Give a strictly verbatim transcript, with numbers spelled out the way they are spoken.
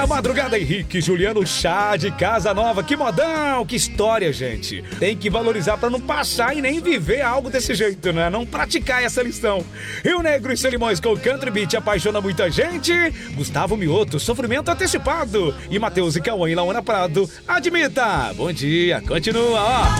A madrugada, Henrique e Juliano, chá de casa nova, que modão, que história, gente. Tem que valorizar pra não passar e nem viver algo desse jeito, né? Não praticar essa lição. Rio Negro e Solimões com Country Beat apaixona muita gente. Gustavo Mioto, Sofrimento Antecipado. E Matheus e Cauã e Laona Prado, Admita. Bom dia, continua, ó.